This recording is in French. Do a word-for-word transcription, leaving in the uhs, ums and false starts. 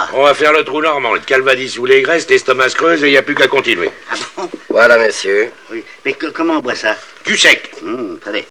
On va faire le trou normand, le calvadis sous les graisses, l'estomac se creuse et il n'y a plus qu'à continuer. Ah bon? Voilà, messieurs. Oui. Mais que, comment on boit ça? Cul sec. Hum, attendez.